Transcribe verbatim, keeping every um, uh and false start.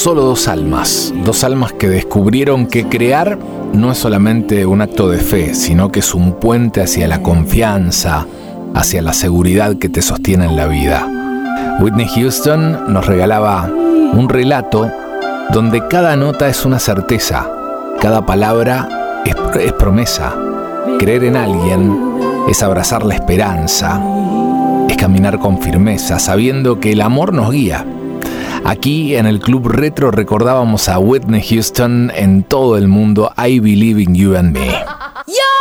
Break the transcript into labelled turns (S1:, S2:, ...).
S1: solo dos almas, dos almas que descubrieron que crear no es solamente un acto de fe, sino que es un puente hacia la confianza, hacia la seguridad que te sostiene en la vida. Whitney Houston nos regalaba un relato donde cada nota es una certeza, cada palabra es, es promesa. Creer en alguien es abrazar la esperanza, es caminar con firmeza, sabiendo que el amor nos guía. Aquí en el Club Retro recordábamos a Whitney Houston en todo el mundo, I Believe in You and Me.
S2: Yo!